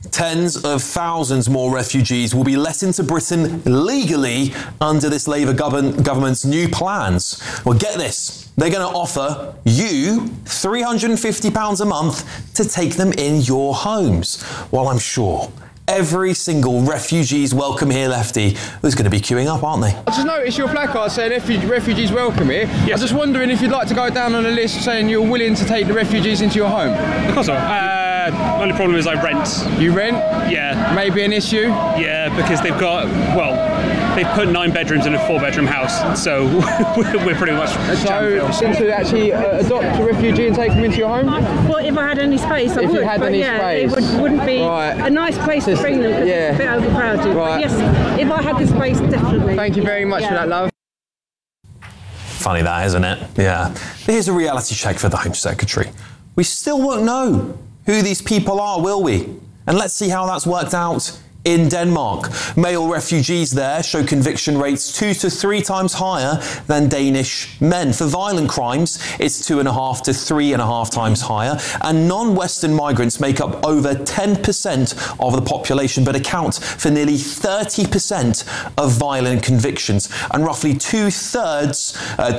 Tens of thousands more refugees will be let into Britain legally under this Labour government's new plans. Well, get this. They're going to offer you £350 a month to take them in your homes. Well, I'm sure every single refugees welcome here lefty is going to be queuing up, aren't they? I just noticed your placard saying refugees welcome here. Yes. I was just wondering if you'd like to go down on a list saying you're willing to take the refugees into your home. Of course not. Only problem is I rent. You rent? Yeah. Maybe an issue? Yeah, because they've got, well, they've put 9 bedrooms in a 4-bedroom house, so we're pretty much So, to actually adopt a refugee and take them into your home? Well, if I had any space, I would. If you had any space. It wouldn't be a nice place to bring them because it's a bit overcrowded. Right. But yes, if I had the space, definitely. Thank you very much for that, love. Funny that, isn't it? Yeah. But here's a reality check for the Home Secretary. We still won't know who these people are, will we? And let's see how that's worked out in Denmark. Male refugees there show conviction rates 2 to 3 times higher than Danish men. For violent crimes, it's 2.5 to 3.5 times higher. And non-Western migrants make up over 10% of the population, but account for nearly 30% of violent convictions and roughly 2/3,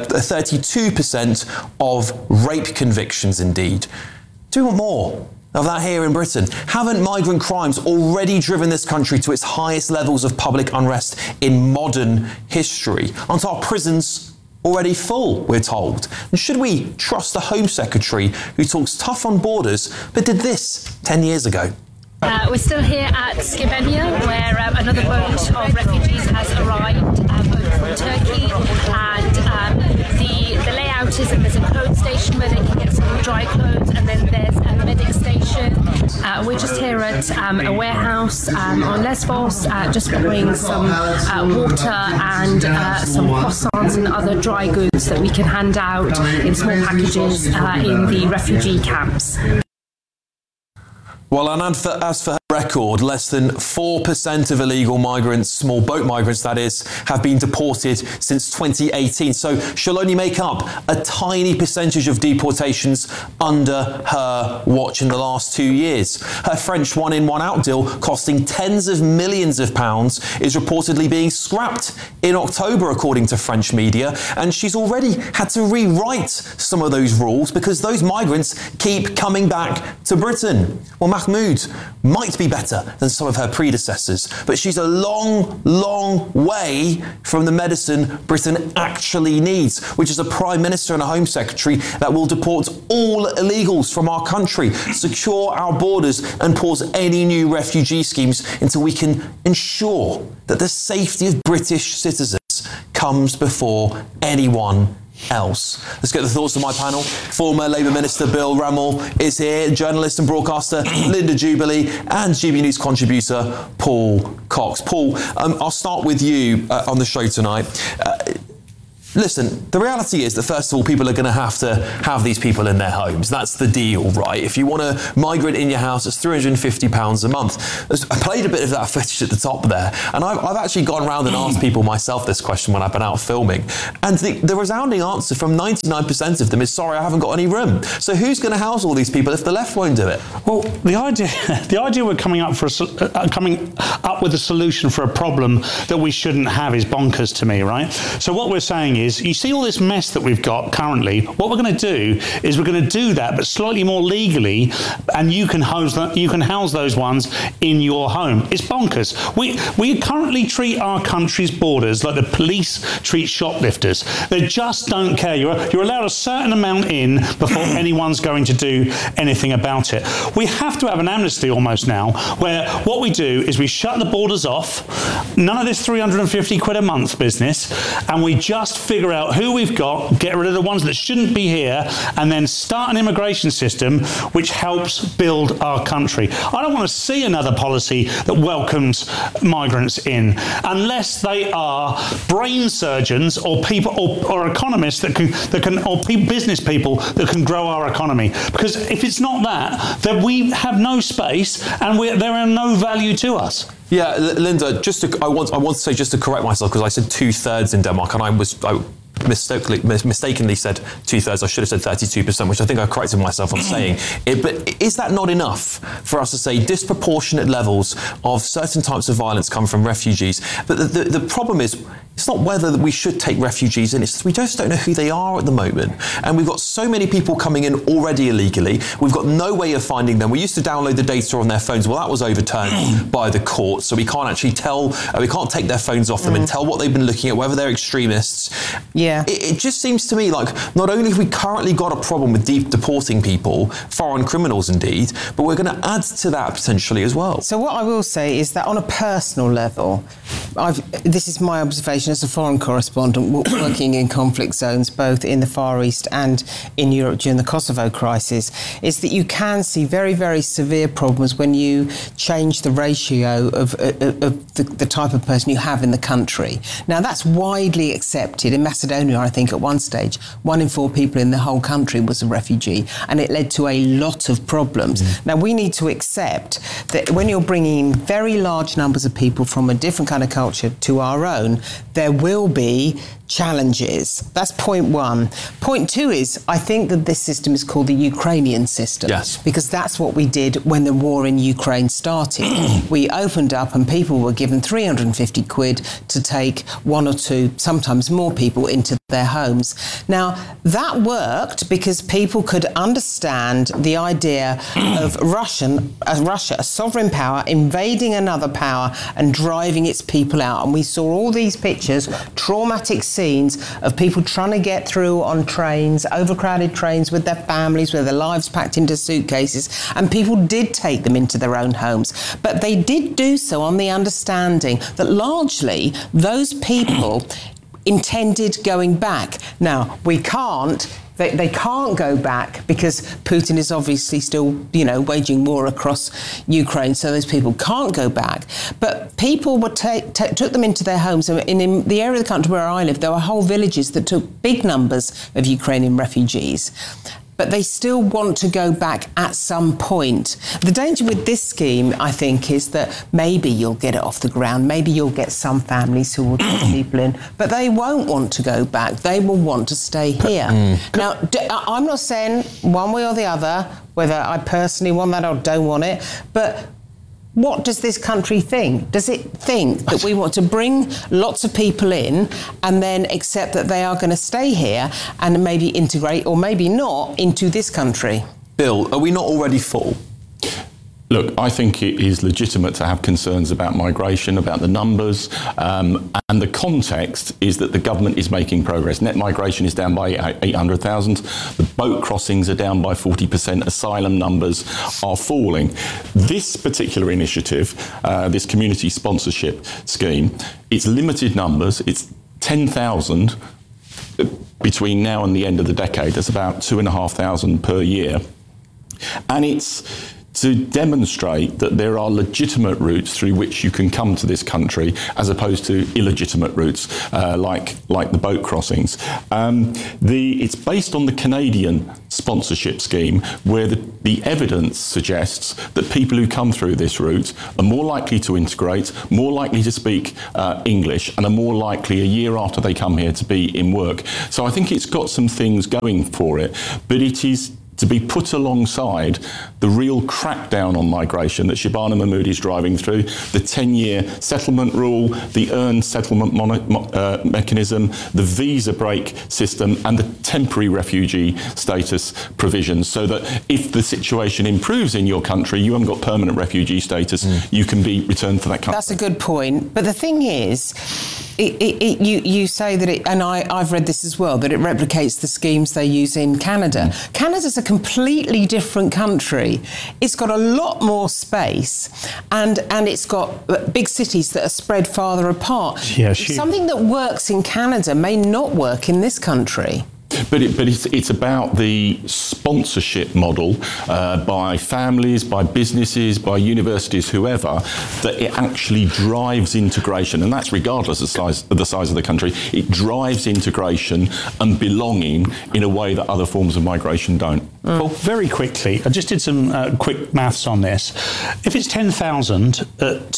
32% of rape convictions indeed. Do we want more of that here in Britain? Haven't migrant crimes already driven this country to its highest levels of public unrest in modern history? Aren't our prisons already full, we're told? And should we trust the Home Secretary who talks tough on borders but did this 10 years ago? We're still here at Skibenia, where another boat of refugees has arrived over from Turkey, and the layout is that there's a clothes station where they can get some dry clothes, and then there's a medic station. We're just here at a warehouse on Lesbos, just bringing some water and some croissants and other dry goods that we can hand out in small packages in the refugee camps. Well, and as for her record, less than 4% of illegal migrants, small boat migrants that is, have been deported since 2018. So she'll only make up a tiny percentage of deportations under her watch in the last 2 years. Her French one-in, one-out deal, costing tens of millions of pounds, is reportedly being scrapped in October, according to French media. And she's already had to rewrite some of those rules because those migrants keep coming back to Britain. Well, Mahmoud might be better than some of her predecessors, but she's a long, long way from the medicine Britain actually needs, which is a Prime Minister and a Home Secretary that will deport all illegals from our country, secure our borders and pause any new refugee schemes until we can ensure that the safety of British citizens comes before anyone else. Let's get the thoughts of my panel. Former Labour Minister Bill Rummel is here, journalist and broadcaster Linda Jubilee, and GB News contributor Paul Cox. Paul, I'll start with you on the show tonight. Listen, the reality is that, first of all, people are going to have these people in their homes. That's the deal, right? If you want a migrant in your house, it's £350 a month. I played a bit of that footage at the top there, and I've actually gone around and asked people myself this question when I've been out filming, and the resounding answer from 99% of them is, sorry, I haven't got any room. So who's going to house all these people if the left won't do it? Well, the idea we're coming up with a solution for a problem that we shouldn't have is bonkers to me, right? So what we're saying is, you see all this mess that we've got currently, what we're going to do is we're going to do that, but slightly more legally, and you can house those ones in your home. It's bonkers. We currently treat our country's borders like the police treat shoplifters. They just don't care. You're allowed a certain amount in before anyone's going to do anything about it. We have to have an amnesty almost now, where what we do is we shut the borders off, none of this 350 quid a month business, and we just figure out who we've got, get rid of the ones that shouldn't be here, and then start an immigration system which helps build our country. I don't want to see another policy that welcomes migrants in unless they are brain surgeons or people or economists that can business people that can grow our economy. Because if it's not that, then we have no space and there are no value to us. Yeah, Linda, I want to say, just to correct myself, because I said 2/3 in Denmark, and I mistakenly said 2/3. I should have said 32%, which I think I corrected myself on saying. But is that not enough for us to say disproportionate levels of certain types of violence come from refugees? But the problem is, it's not whether we should take refugees in, it's we just don't know who they are at the moment. And we've got so many people coming in already illegally. We've got no way of finding them. We used to download the data on their phones. Well, that was overturned by the court, so we can't actually tell, we can't take their phones off them and tell what they've been looking at, whether they're extremists. Yeah. It just seems to me like not only have we currently got a problem with deporting people, foreign criminals indeed, but we're going to add to that potentially as well. So what I will say is that on a personal level, this is my observation as a foreign correspondent working in conflict zones, both in the Far East and in Europe during the Kosovo crisis, is that you can see very, very severe problems when you change the ratio of the type of person you have in the country. Now, that's widely accepted. In Macedonia, I think at one stage, 1 in 4 people in the whole country was a refugee, and it led to a lot of problems. Now, we need to accept that when you're bringing very large numbers of people from a different kind of culture to our own, there will be challenges. That's point one. Point two is, I think that this system is called the Ukrainian system. Yes. Because that's what we did when the war in Ukraine started. We opened up and people were given 350 quid to take 1 or 2, sometimes more people into their homes. Now, that worked because people could understand the idea of Russia, a sovereign power, invading another power and driving its people out. And we saw all these pictures, traumatic scenes of people trying to get through on trains, overcrowded trains with their families, with their lives packed into suitcases, and people did take them into their own homes. But they did do so on the understanding that largely those people intended going back. Now, we can't. They can't go back because Putin is obviously still, waging war across Ukraine, so those people can't go back. But people were took them into their homes. In the area of the country where I live, there were whole villages that took big numbers of Ukrainian refugees. But they still want to go back at some point. The danger with this scheme, I think, is that maybe you'll get it off the ground, maybe you'll get some families who will take people in, but they won't want to go back. They will want to stay here. Now, I'm not saying one way or the other, whether I personally want that or don't want it, but what does this country think? Does it think that we want to bring lots of people in and then accept that they are going to stay here and maybe integrate or maybe not into this country? Bill, are we not already full? Look, I think it is legitimate to have concerns about migration, about the numbers, and the context is that the government is making progress. Net migration is down by 800,000. The boat crossings are down by 40%. Asylum numbers are falling. This particular initiative, this community sponsorship scheme, it's limited numbers. It's 10,000 between now and the end of the decade. That's about 2,500 per year. And it's to demonstrate that there are legitimate routes through which you can come to this country as opposed to illegitimate routes like the boat crossings. It's based on the Canadian sponsorship scheme where the evidence suggests that people who come through this route are more likely to integrate, more likely to speak English, and are more likely a year after they come here to be in work. So I think it's got some things going for it, but it is to be put alongside the real crackdown on migration that Shabana Mahmood is driving through, the 10-year settlement rule, the earned settlement mechanism, the visa break system, and the temporary refugee status provisions, so that if the situation improves in your country, you haven't got permanent refugee status, you can be returned to that country. That's a good point. But the thing is, you say that it, and I've read this as well, that it replicates the schemes they use in Canada. Canada's a completely different country. It's got a lot more space, and it's got big cities that are spread farther apart. Yeah, something that works in Canada may not work in this country. But it's about the sponsorship model by families, by businesses, by universities, whoever, that it actually drives integration, and that's regardless of the size of the country. It drives integration and belonging in a way that other forms of migration don't. Cool. Very quickly, I just did some quick maths on this. If it's 10,000 at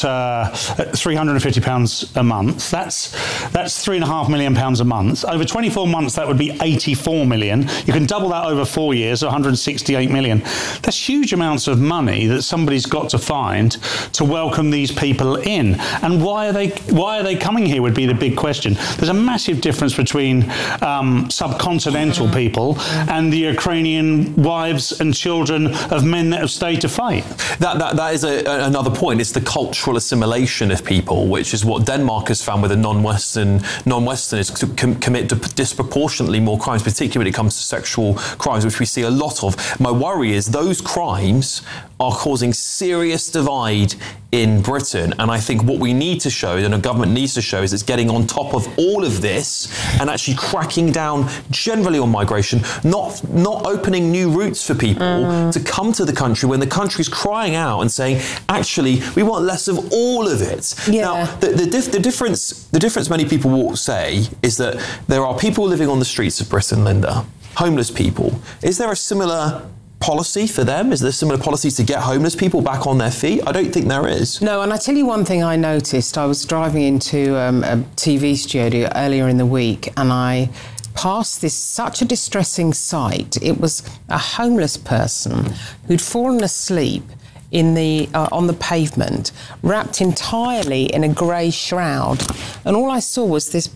£350 a month, that's £3.5 million a month. Over 24 months, that would be 84 million. You can double that over 4 years, 168 million. That's huge amounts of money that somebody's got to find to welcome these people in. And why are they coming here would be the big question. There's a massive difference between subcontinental people and the Ukrainian wives and children of men that have stayed to fight. That is another point. It's the cultural assimilation of people, which is what Denmark has found with the non-Westerners commit disproportionately more crimes, particularly when it comes to sexual crimes, which we see a lot of. My worry is those crimes are causing serious divide in Britain, and I think what we need to show, and the government needs to show, is it's getting on top of all of this and actually cracking down generally on migration, not opening new routes for people to come to the country when the country's crying out and saying, actually, we want less of all of it. Yeah. Now, the difference many people will say is that there are people living on the streets of Britain, Linda, homeless people. Is there a similar policy for them? Is there similar policies to get homeless people back on their feet? I don't think there is. No, and I tell you one thing I noticed. I was driving into a TV studio earlier in the week, and I passed such a distressing sight. It was a homeless person who'd fallen asleep on the pavement, wrapped entirely in a grey shroud, and all I saw was this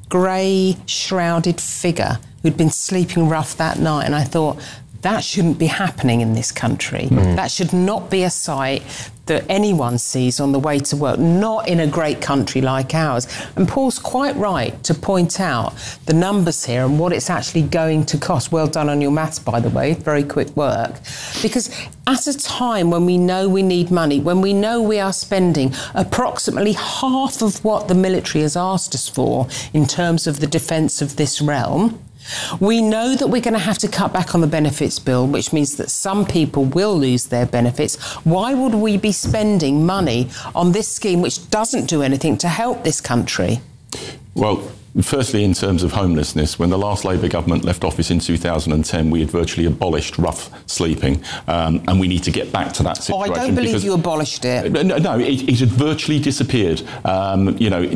grey shrouded figure who'd been sleeping rough that night, and I thought, that shouldn't be happening in this country. That should not be a sight that anyone sees on the way to work, not in a great country like ours. And Paul's quite right to point out the numbers here and what it's actually going to cost. Well done on your maths, by the way, very quick work. Because at a time when we know we need money, when we know we are spending approximately half of what the military has asked us for in terms of the defence of this realm, we know that we're going to have to cut back on the benefits bill, which means that some people will lose their benefits. Why would we be spending money on this scheme which doesn't do anything to help this country? Well, firstly, in terms of homelessness, when the last Labour government left office in 2010, we had virtually abolished rough sleeping, and we need to get back to that situation. Oh, I don't believe you abolished it. No, it had virtually disappeared. And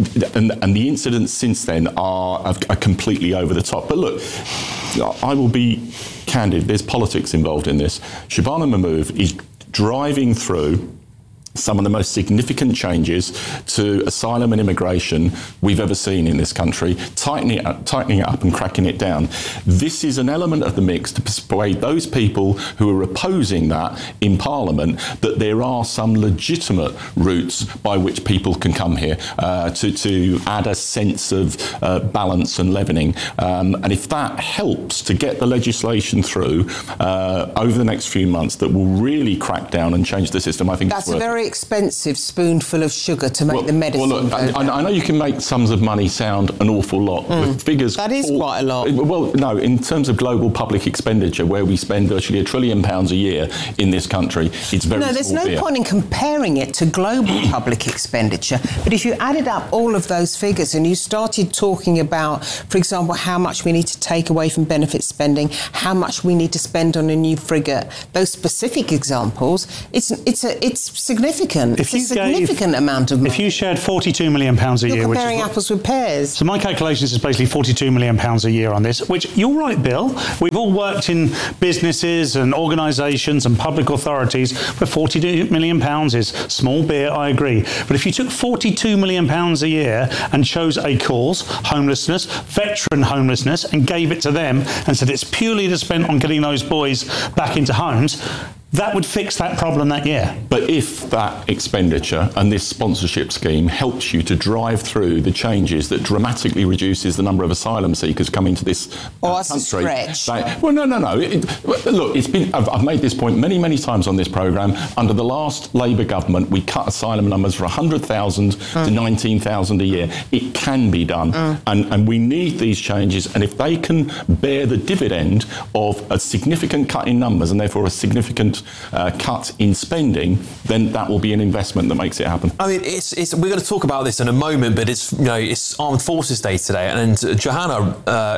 the incidents since then are completely over the top. But look, I will be candid. There's politics involved in this. Shabana Mahmood is driving through some of the most significant changes to asylum and immigration we've ever seen in this country, tightening it up and cracking it down. This is an element of the mix to persuade those people who are opposing that in Parliament that there are some legitimate routes by which people can come here to add a sense of balance and leavening. And if that helps to get the legislation through over the next few months that will really crack down and change the system, I think that's a very expensive spoonful of sugar to make the medicine. Well, look, I know you can make sums of money sound an awful lot, but figures... That is quite a lot. Well, no, in terms of global public expenditure, where we spend virtually £1 trillion a year in this country, it's very small. No, there's no point in comparing it to global public expenditure, but if you added up all of those figures and you started talking about, for example, how much we need to take away from benefit spending, how much we need to spend on a new frigate, those specific examples, it's significant. It's a significant amount of money. If you shared £42 million a year... You're comparing apples with pears. So my calculations is basically £42 million a year on this, which, you're right, Bill, we've all worked in businesses and organisations and public authorities where £42 million is small beer, I agree. But if you took £42 million a year and chose a cause, homelessness, veteran homelessness, and gave it to them and said it's purely to spend on getting those boys back into homes, that would fix that problem that year. But if that expenditure and this sponsorship scheme helps you to drive through the changes that dramatically reduces the number of asylum seekers coming to this that's country... a stretch. No. Look, I've made this point many, many times on this programme. Under the last Labour government, we cut asylum numbers from 100,000 to 19,000 a year. It can be done. And we need these changes. And if they can bear the dividend of a significant cut in numbers and therefore a significant cut in spending, then that will be an investment that makes it happen. I mean, we're going to talk about this in a moment, but it's Armed Forces Day today, and Johanna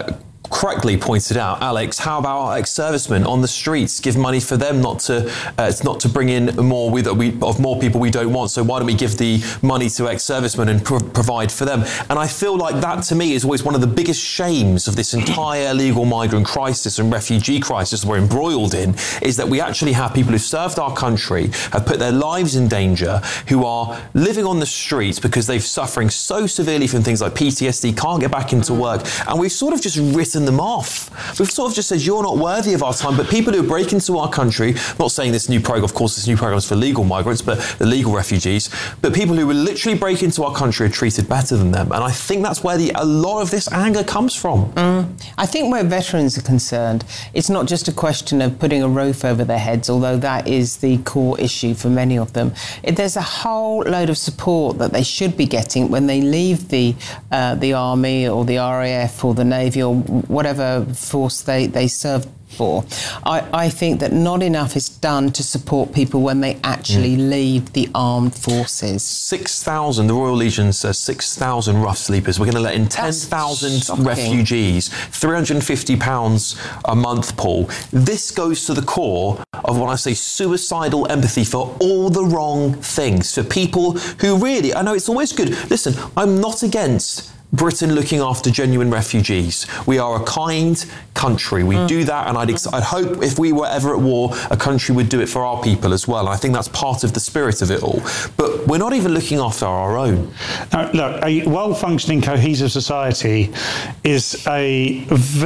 correctly pointed out, Alex, how about our ex-servicemen on the streets? Give money for them not to bring in more people we don't want. So why don't we give the money to ex-servicemen and provide for them? And I feel like that, to me, is always one of the biggest shames of this entire illegal migrant crisis and refugee crisis we're embroiled in, is that we actually have people who've served our country, have put their lives in danger, who are living on the streets because they're suffering so severely from things like PTSD, can't get back into work, and we've sort of just written them off. We've sort of just said, you're not worthy of our time. But people who break into our country, not saying this new program, of course this new program is for legal migrants, but the legal refugees, but people who will literally break into our country are treated better than them. And I think that's where a lot of this anger comes from. I think where veterans are concerned, it's not just a question of putting a roof over their heads, although that is the core issue for many of them. There's a whole load of support that they should be getting when they leave the Army or the RAF or the Navy or whatever force they serve for. I think that not enough is done to support people when they actually leave the armed forces. 6,000, the Royal Legion says 6,000 rough sleepers. We're going to let in 10,000 refugees, £350 a month, Paul. This goes to the core of when I say suicidal empathy for all the wrong things, for people who really, I know it's always good. Listen, I'm not against Britain looking after genuine refugees. We are a kind country. We do that, and I'd hope if we were ever at war, a country would do it for our people as well. And I think that's part of the spirit of it all. But we're not even looking after our own. Look, a well-functioning, cohesive society is a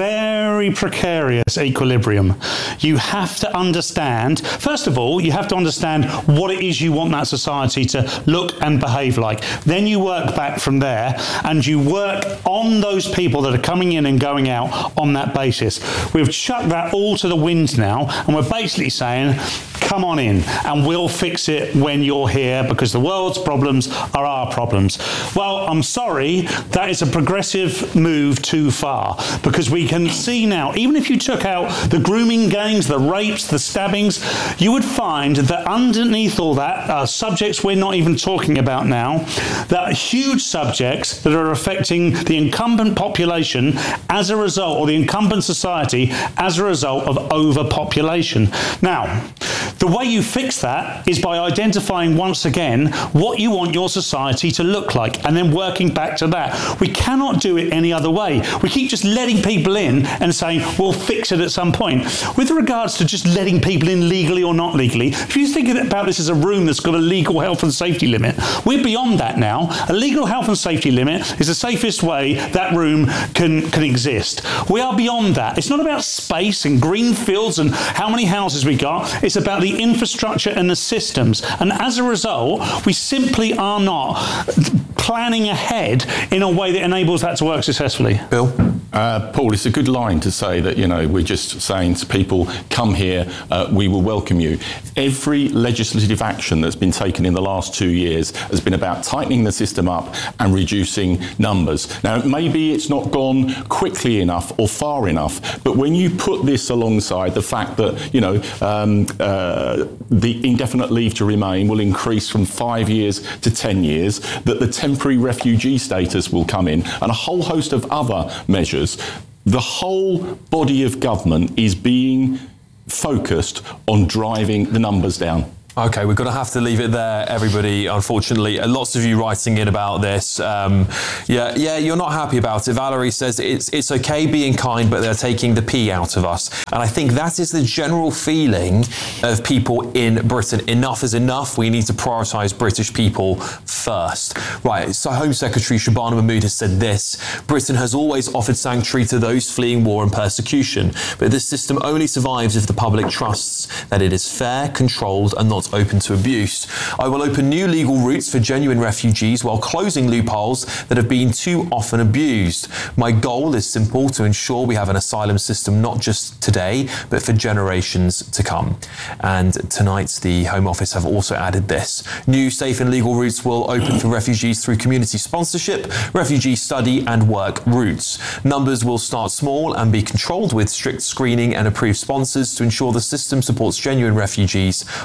very precarious equilibrium. You have to understand, first of all, you have to understand what it is you want that society to look and behave like. Then you work back from there, and you work on those people that are coming in and going out on that basis. We've chucked that all to the wind now, and we're basically saying, come on in and we'll fix it when you're here, because the world's problems are our problems. Well, I'm sorry, that is a progressive move too far, because we can see now, even if you took out the grooming gangs, the rapes, the stabbings, you would find that underneath all that are subjects we're not even talking about now, that are huge subjects that are affecting the incumbent population as a result, or the incumbent society as a result of overpopulation. Now, the way you fix that is by identifying once again what you want your society to look like, and then working back to that. We cannot do it any other way. We keep just letting people in and saying, we'll fix it at some point. With regards to just letting people in legally or not legally, if you think about this as a room that's got a legal health and safety limit, we're beyond that now. A legal health and safety limit is the safest way that room can exist. We are beyond that. It's not about space and green fields and how many houses we got. It's about the infrastructure and the systems. And as a result, we simply are not planning ahead in a way that enables that to work successfully. Bill? Paul, it's a good line to say that, we're just saying to people, come here, we will welcome you. Every legislative action that's been taken in the last 2 years has been about tightening the system up and reducing numbers. Now, maybe it's not gone quickly enough or far enough, but when you put this alongside the fact that, the indefinite leave to remain will increase from 5 years to 10 years, that the temporary refugee status will come in, and a whole host of other measures, the whole body of government is being focused on driving the numbers down. Okay, we're going to have to leave it there, everybody, unfortunately. Lots of you writing in about this. You're not happy about it. Valerie says it's okay being kind, but they're taking the P out of us. And I think that is the general feeling of people in Britain. Enough is enough. We need to prioritise British people first. Right, so Home Secretary Shabana Mahmood has said this: Britain has always offered sanctuary to those fleeing war and persecution, but this system only survives if the public trusts that it is fair, controlled, and not open to abuse. I will open new legal routes for genuine refugees while closing loopholes that have been too often abused. My goal is simple: to ensure we have an asylum system not just today, but for generations to come. And tonight, the Home Office have also added this: new safe and legal routes will open for refugees through community sponsorship, refugee study and work routes. Numbers will start small and be controlled with strict screening and approved sponsors to ensure the system supports genuine refugees while preventing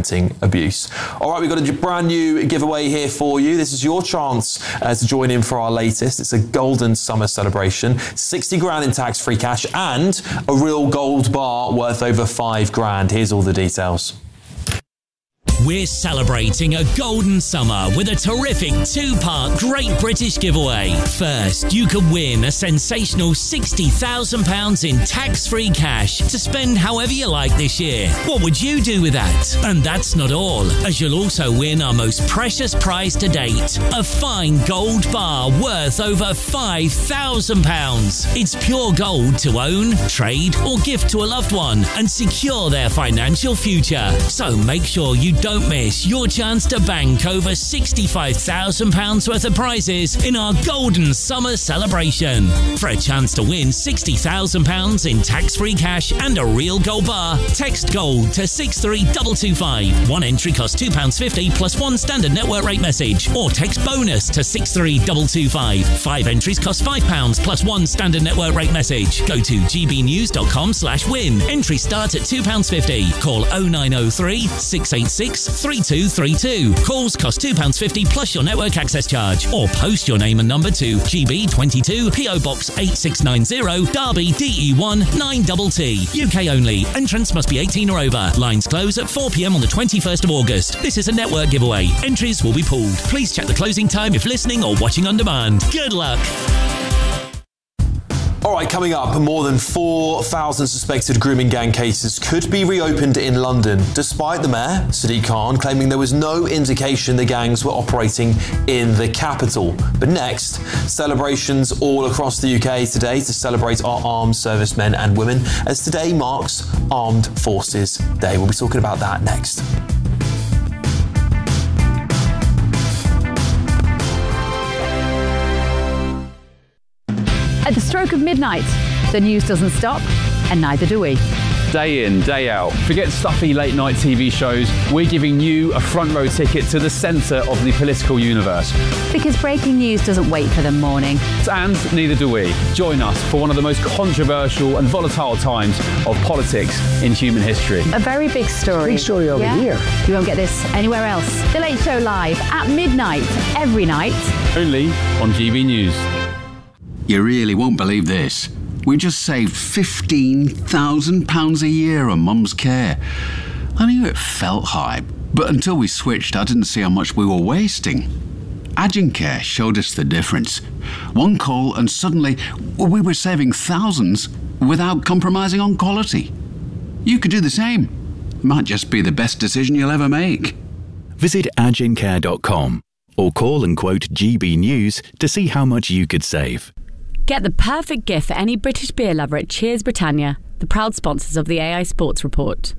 preventing abuse. All right, we've got a brand new giveaway here for you. This is your chance to join in for our latest. It's a golden summer celebration, 60 grand in tax-free cash and a real gold bar worth over 5 grand. Here's all the details. We're celebrating a golden summer with a terrific 2-part Great British giveaway. First, you could win a sensational £60,000 in tax-free cash to spend however you like this year. What would you do with that? And that's not all, as you'll also win our most precious prize to date, a fine gold bar worth over £5,000. It's pure gold to own, trade or gift to a loved one and secure their financial future. So make sure you don't miss your chance to bank over £65,000 worth of prizes in our golden summer celebration. For a chance to win £60,000 in tax-free cash and a real gold bar, text GOLD to 63225. One entry costs £2.50 plus one standard network rate message, or text BONUS to 63225. 5 entries cost £5 plus one standard network rate message. Go to gbnews.com/win. Entry starts at £2.50. Call 0903 686 3232. Calls cost £2.50 plus your network access charge, or post your name and number to GB22 PO Box 8690 Derby DE1 9TT. UK only. Entrance must be 18 or over. Lines close at 4 p.m. on the 21st of August. This is a network giveaway. Entries will be pulled. Please check the closing time if listening or watching on demand. Good luck. All right, coming up, more than 4,000 suspected grooming gang cases could be reopened in London, despite the mayor, Sadiq Khan, claiming there was no indication the gangs were operating in the capital. But next, celebrations all across the UK today to celebrate our armed servicemen and women, as today marks Armed Forces Day. We'll be talking about that next. At the stroke of midnight, the news doesn't stop, and neither do we. Day in, day out. Forget stuffy late night TV shows. We're giving you a front row ticket to the centre of the political universe. Because breaking news doesn't wait for the morning. And neither do we. Join us for one of the most controversial and volatile times of politics in human history. A very big story. Big story over here. You won't get this anywhere else. The Late Show live at midnight, every night. Only on GB News. You really won't believe this. We just saved £15,000 a year on Mum's care. I knew it felt high, but until we switched, I didn't see how much we were wasting. Agencare showed us the difference. One call and suddenly we were saving thousands without compromising on quality. You could do the same. Might just be the best decision you'll ever make. Visit agencare.com or call and quote GB News to see how much you could save. Get the perfect gift for any British beer lover at Cheers Britannia, the proud sponsors of the AI Sports Report.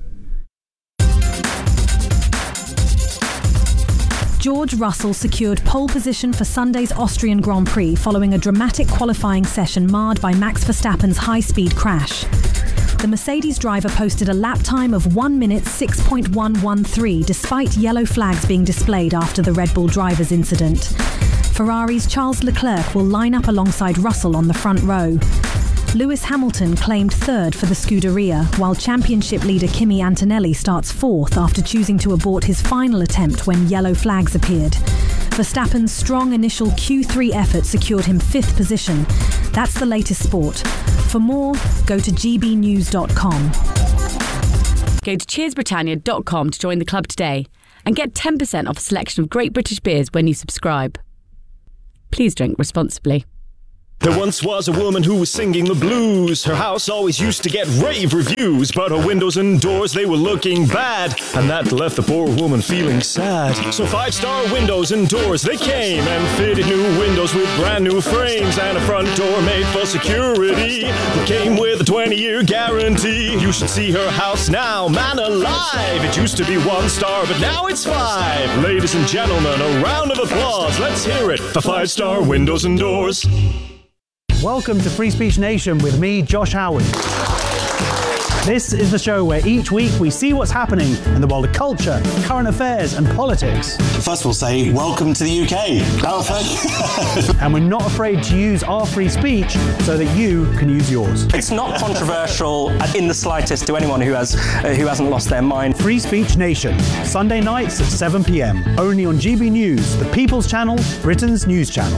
George Russell secured pole position for Sunday's Austrian Grand Prix following a dramatic qualifying session marred by Max Verstappen's high-speed crash. The Mercedes driver posted a lap time of 1 minute 6.113 despite yellow flags being displayed after the Red Bull driver's incident. Ferrari's Charles Leclerc will line up alongside Russell on the front row. Lewis Hamilton claimed third for the Scuderia, while championship leader Kimi Antonelli starts fourth after choosing to abort his final attempt when yellow flags appeared. Verstappen's strong initial Q3 effort secured him 5th position. That's the latest sport. For more, go to gbnews.com. Go to cheersbritannia.com to join the club today and get 10% off a selection of great British beers when you subscribe. Please drink responsibly. There once was a woman who was singing the blues. Her house always used to get rave reviews, but her windows and doors, they were looking bad, and that left the poor woman feeling sad. So 5-star windows and doors, they came and fitted new windows with brand new frames and a front door made for security that came with a 20-year guarantee. You should see her house now, man alive. It used to be 1 star, but now it's 5. Ladies and gentlemen, a round of applause. Let's hear it for 5-star windows and doors. Welcome to Free Speech Nation with me, Josh Howard. This is the show where each week we see what's happening in the world of culture, current affairs and politics. First we'll say, welcome to the UK. Oh, thank you. And we're not afraid to use our free speech so that you can use yours. It's not controversial in the slightest to anyone who hasn't lost their mind. Free Speech Nation, Sunday nights at 7 p.m. Only on GB News, the People's Channel, Britain's news channel.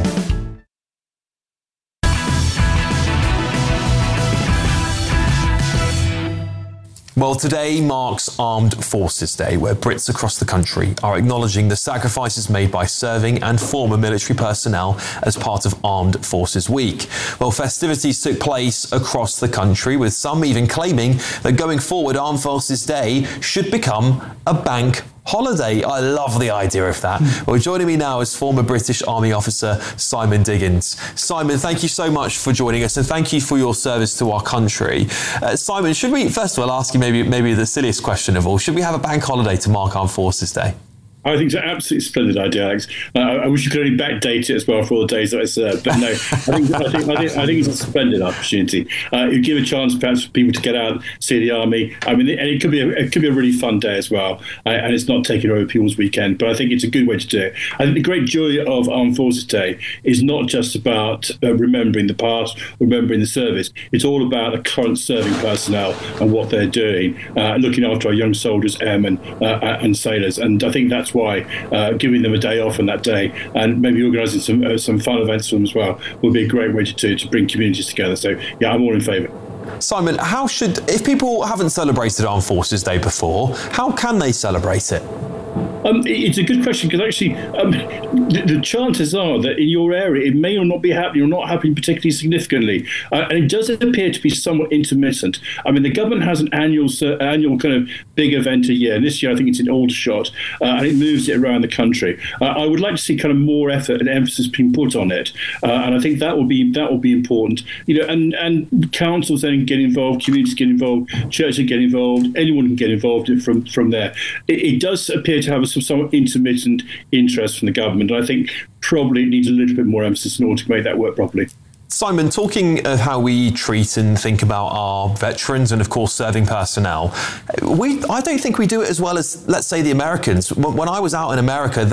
Well, today marks Armed Forces Day, where Brits across the country are acknowledging the sacrifices made by serving and former military personnel as part of Armed Forces Week. Well, festivities took place across the country, with some even claiming that going forward, Armed Forces Day should become a bank holiday. I love the idea of that. Well, joining me now is former British Army officer Simon Diggins. Simon, thank you so much for joining us, and thank you for your service to our country. Simon, should we first of all ask you maybe the silliest question of all? Should we have a bank holiday to mark Armed Forces Day? I think it's an absolutely splendid idea, Alex. I wish you could only backdate it as well for all the days that I served. But no, I think it's a splendid opportunity. You give a chance perhaps for people to get out, see the army. I mean, and it could be a really fun day as well. And it's not taking over people's weekend. But I think it's a good way to do it. I think the great joy of Armed Forces Day is not just about remembering the past, remembering the service. It's all about the current serving personnel and what they're doing, looking after our young soldiers, airmen, and sailors. And I think that's why giving them a day off on that day and maybe organising some fun events for them as well would be a great way to bring communities together. So yeah, I'm all in favour. Simon, if people haven't celebrated Armed Forces Day before, how can they celebrate it? It's a good question, because actually the chances are that in your area it may or not be happening, or not happening particularly significantly, and it does appear to be somewhat intermittent. I mean, the government has an annual kind of big event a year, and this year I think it's in Aldershot, and it moves it around the country. I would like to see kind of more effort and emphasis being put on it, and I think that will be important. You know, and councils then get involved, communities get involved, churches get involved, anyone can get involved from there. It does appear to have a somewhat intermittent interest from the government. And I think probably it needs a little bit more emphasis in order to make that work properly. Simon, talking of how we treat and think about our veterans and, of course, serving personnel, I don't think we do it as well as, let's say, the Americans. When I was out in America,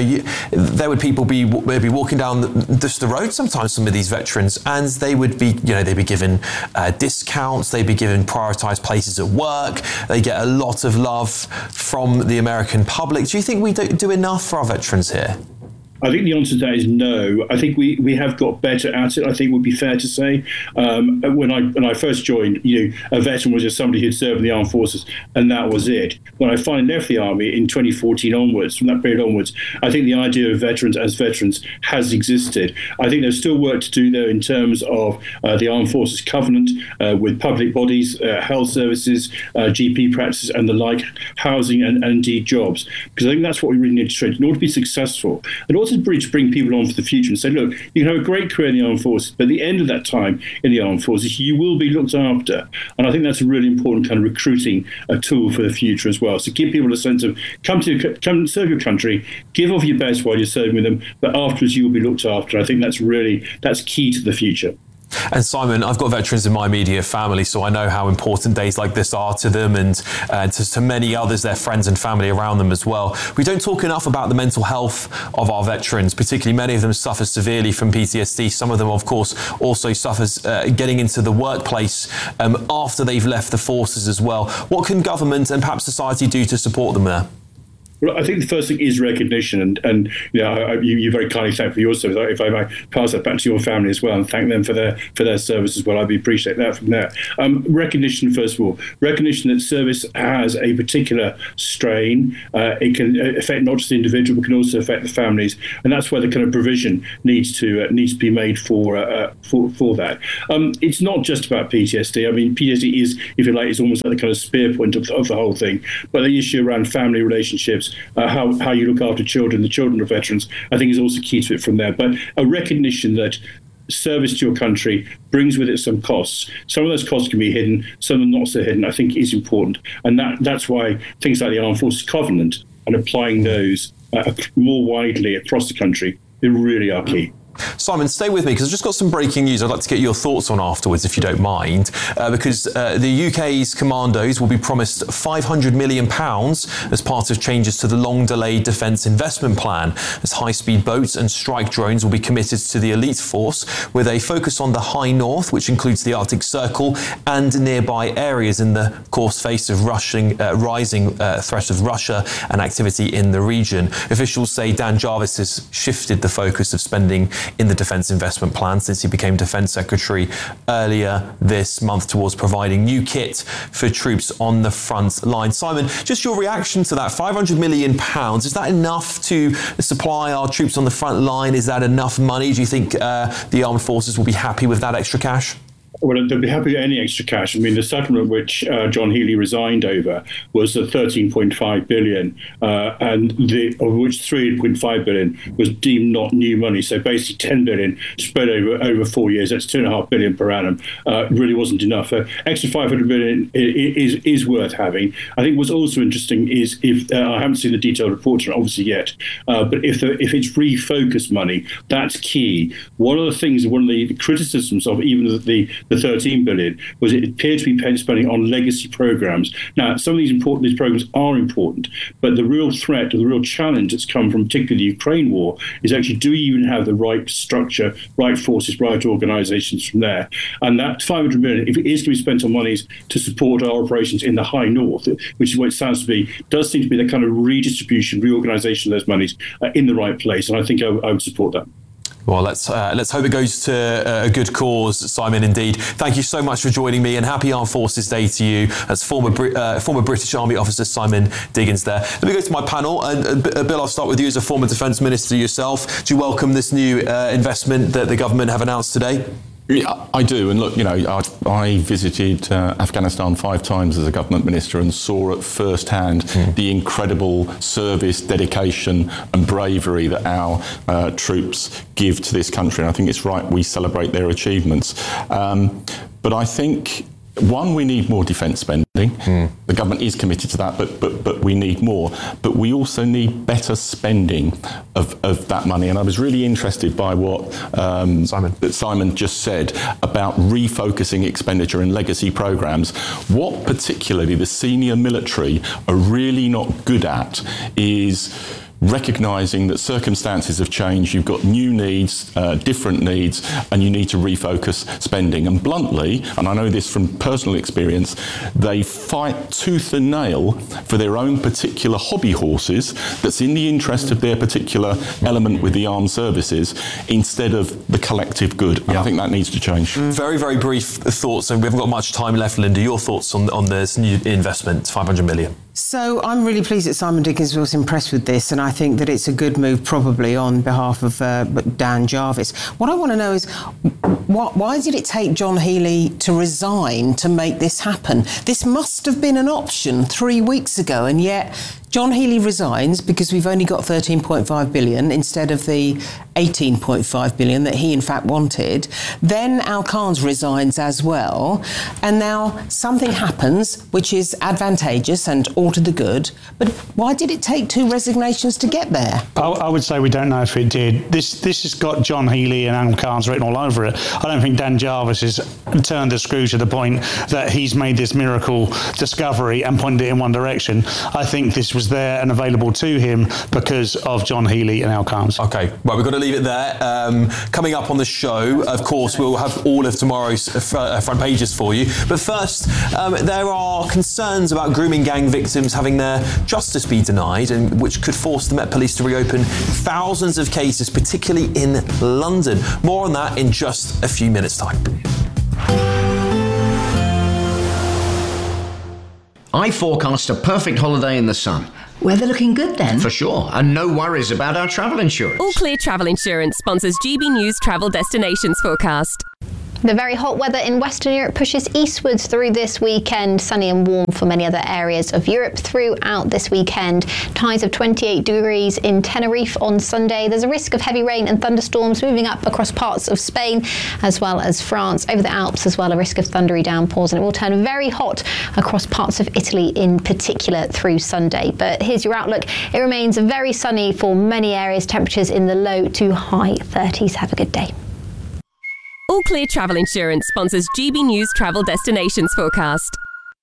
there would people be maybe walking down the road sometimes, some of these veterans, and they would be, they'd be given discounts, they'd be given prioritised places at work, they get a lot of love from the American public. Do you think we do enough for our veterans here? I think the answer to that is no. I think we have got better at it, I think would be fair to say. When I first joined, a veteran was just somebody who'd served in the armed forces, and that was it. When I finally left the army in 2014 onwards, from that period onwards, I think the idea of veterans as veterans has existed. I think there's still work to do, though, in terms of the Armed Forces Covenant with public bodies, health services, GP practices and the like, housing and indeed jobs. Because I think that's what we really need to try in order to be successful. And also to bring people on for the future and say, look, you can have a great career in the armed forces, but at the end of that time in the armed forces, you will be looked after. And I think that's a really important kind of recruiting tool for the future as well. So give people a sense of come and serve your country, give off your best while you're serving with them, but afterwards you will be looked after. I think that's key to the future. And Simon, I've got veterans in my immediate family, so I know how important days like this are to them and to many others, their friends and family around them as well. We don't talk enough about the mental health of our veterans, particularly many of them suffer severely from PTSD. Some of them, of course, also suffers getting into the workplace after they've left the forces as well. What can government and perhaps society do to support them there? Well, I think the first thing is recognition, and you very kindly thank for your service. If I might pass that back to your family as well, and thank them for their service as well, I'd appreciate that from there. Recognition, first of all, recognition that service has a particular strain. It can affect not just the individual, but can also affect the families, and that's where the kind of provision needs to be made for that. It's not just about PTSD. I mean, PTSD is almost like the kind of spear point of the whole thing, but the issue around family relationships. How you look after children, the children of veterans, I think is also key to it from there. But a recognition that service to your country brings with it some costs. Some of those costs can be hidden, some are not so hidden, I think is important. And that's why things like the Armed Forces Covenant and applying those more widely across the country, they really are key. Simon, stay with me because I've just got some breaking news I'd like to get your thoughts on afterwards, if you don't mind, because the UK's commandos will be promised £500 million as part of changes to the long-delayed Defence Investment Plan, as high-speed boats and strike drones will be committed to the elite force with a focus on the high north, which includes the Arctic Circle and nearby areas in the, of course, face of rising threat of Russia and activity in the region. Officials say Dan Jarvis has shifted the focus of spending in the Defence Investment Plan since he became Defence Secretary earlier this month towards providing new kit for troops on the front line. Simon, just your reaction to that, £500 million, is that enough to supply our troops on the front line? Is that enough money? Do you think the armed forces will be happy with that extra cash? Well, they'll be happy with any extra cash. I mean, the settlement which John Healey resigned over was the $13.5 billion, and of which $3.5 billion was deemed not new money. So basically, $10 billion spread over 4 years. That's $2.5 billion per annum. Really wasn't enough. Extra $500 billion is worth having. I think what's also interesting is if I haven't seen the detailed report obviously yet, but if it's refocused money, that's key. One of the criticisms of even the 13 billion was it appeared to be spending on legacy programs. Now, some of these programs are important, but the real threat or the real challenge that's come from particularly the Ukraine war is actually, do you even have the right structure, right forces, right organizations from there? And that 500 million, if it is going to be spent on monies to support our operations in the high north, which is what it sounds to be, does seem to be the kind of redistribution, reorganization of those monies in the right place. And I think I would support that. Well, let's hope it goes to a good cause, Simon, indeed. Thank you so much for joining me, and happy Armed Forces Day to you. That's former British Army officer Simon Diggins there. Let me go to my panel. And Bill, I'll start with you as a former Defence Minister yourself. Do you welcome this new investment that the government have announced today? Yeah, I do. And look, I visited Afghanistan 5 times as a government minister and saw at first hand the incredible service, dedication and bravery that our troops give to this country. And I think it's right we celebrate their achievements. But I think, one, we need more defence spending. The government is committed to that, but we need more. But we also need better spending of that money. And I was really interested by what Simon just said about refocusing expenditure in legacy programmes. What particularly the senior military are really not good at is recognising that circumstances have changed, you've got new needs, different needs, and you need to refocus spending. And bluntly, and I know this from personal experience, they fight tooth and nail for their own particular hobby horses that's in the interest of their particular element with the armed services instead of the collective good. And I think that needs to change. Very, very brief thoughts, and we haven't got much time left, Linda. Your thoughts on this new investment, 500 million? So I'm really pleased that Simon Diggins was impressed with this, and I think that it's a good move probably on behalf of Dan Jarvis. What I want to know is why did it take John Healey to resign to make this happen? This must have been an option 3 weeks ago, and yet John Healey resigns because we've only got 13.5 billion instead of the 18.5 billion that he in fact wanted. Then Al Khans resigns as well. And now something happens which is advantageous and all to the good. But why did it take 2 resignations to get there? I would say we don't know if it did. This has got John Healey and Al Khans written all over it. I don't think Dan Jarvis has turned the screw to the point that he's made this miracle discovery and pointed it in one direction. I think this was there and available to him because of John Healey and Al Khans. Okay, well, we've got to leave it there. Coming up on the show, of course, we'll have all of tomorrow's front pages for you. But first, there are concerns about grooming gang victims having their justice be denied, and which could force the Met Police to reopen thousands of cases, particularly in London. More on that in just a few minutes' time. I forecast a perfect holiday in the sun. Weather looking good then? For sure, and no worries about our travel insurance. All Clear Travel Insurance sponsors GB News Travel Destinations Forecast. The very hot weather in Western Europe pushes eastwards through this weekend. Sunny and warm for many other areas of Europe throughout this weekend. Highs of 28 degrees in Tenerife on Sunday. There's a risk of heavy rain and thunderstorms moving up across parts of Spain as well as France. Over the Alps as well, a risk of thundery downpours, and it will turn very hot across parts of Italy in particular through Sunday. But here's your outlook. It remains very sunny for many areas. Temperatures in the low to high 30s. Have a good day. All Clear Travel Insurance sponsors GB News Travel Destinations Forecast.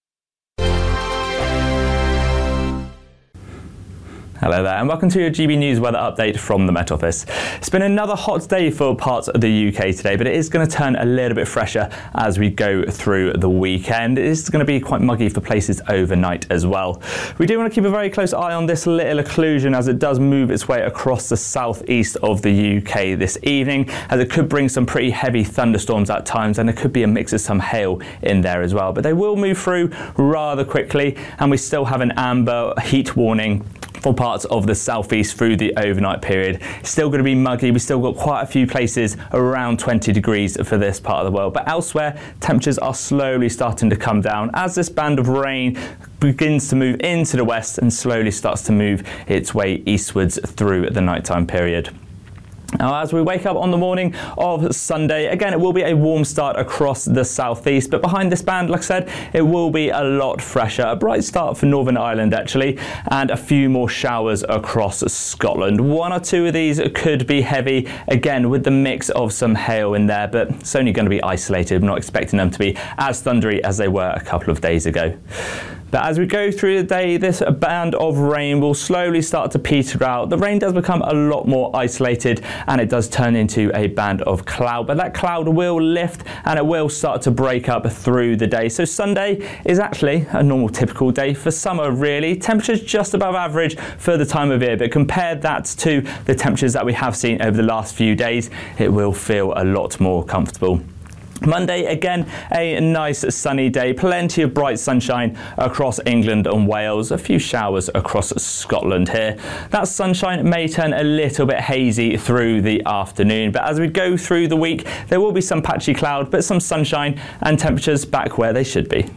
Hello there and welcome to your GB News weather update from the Met Office. It's been another hot day for parts of the UK today, but it is going to turn a little bit fresher as we go through the weekend. It is going to be quite muggy for places overnight as well. We do want to keep a very close eye on this little occlusion as it does move its way across the southeast of the UK this evening, as it could bring some pretty heavy thunderstorms at times, and there could be a mix of some hail in there as well. But they will move through rather quickly, and we still have an amber heat warning for parts of the southeast through the overnight period. It's still going to be muggy. We've still got quite a few places around 20 degrees for this part of the world, but elsewhere temperatures are slowly starting to come down as this band of rain begins to move into the west and slowly starts to move its way eastwards through the nighttime period. Now, as we wake up on the morning of Sunday, again, it will be a warm start across the southeast, but behind this band, like I said, it will be a lot fresher. A bright start for Northern Ireland, actually, and a few more showers across Scotland. One or two of these could be heavy, again, with the mix of some hail in there, but it's only going to be isolated. I'm not expecting them to be as thundery as they were a couple of days ago. But as we go through the day, this band of rain will slowly start to peter out. The rain does become a lot more isolated and it does turn into a band of cloud. But that cloud will lift and it will start to break up through the day. So Sunday is actually a normal typical day for summer, really. Temperatures just above average for the time of year. But compare that to the temperatures that we have seen over the last few days, it will feel a lot more comfortable. Monday, again, a nice sunny day, plenty of bright sunshine across England and Wales, a few showers across Scotland here. That sunshine may turn a little bit hazy through the afternoon, but as we go through the week, there will be some patchy cloud, but some sunshine and temperatures back where they should be.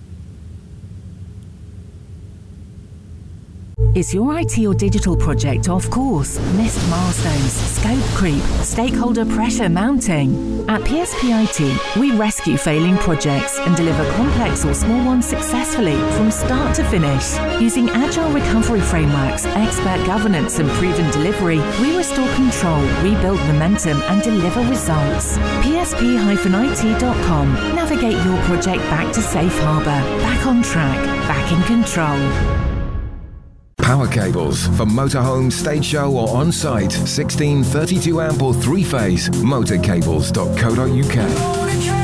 Is your IT or digital project off course? Missed milestones, scope creep, stakeholder pressure mounting? At PSP IT, we rescue failing projects and deliver complex or small ones successfully from start to finish. Using agile recovery frameworks, expert governance and proven delivery, we restore control, rebuild momentum and deliver results. PSP-IT.com. Navigate your project back to safe harbour, back on track, back in control. Power cables for motorhome, stage show or on-site. 16, 32 amp or 3-phase. Motorcables.co.uk.